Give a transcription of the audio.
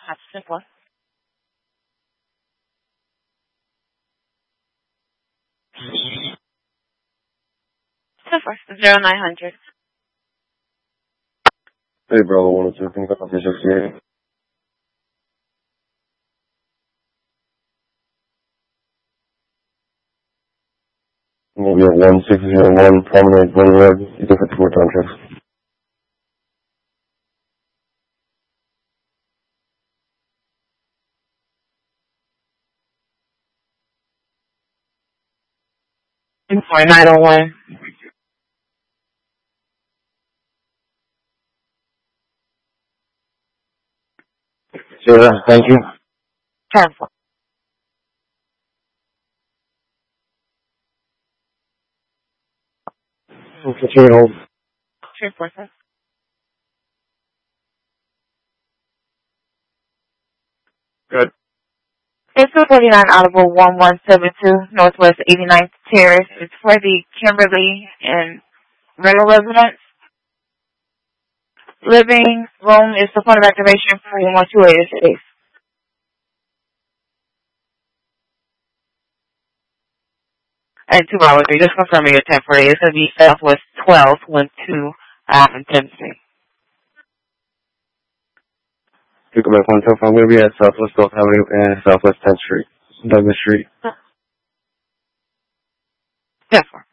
Simple. Simple. 0900. Hey, Bravo 102, can you come up to 68? Maybe at 1601 Promenade Boulevard. You can put 4 time checks. For 901. Sure, thank you. Careful. Continue to hold. Sure, sir. Good. It's 249 Audible 1172 Northwest 89th Terrace. It's for the Kimberly and rental residence. Living room is the point of activation for 128 space. And 2 hours. Just confirming your temporary. It's going to be Southwest 12, 12, and 10 Street. You come back 125. I'm going to be at Southwest 12th Avenue and Southwest 10th Street. Douglas Street. Yes, sir.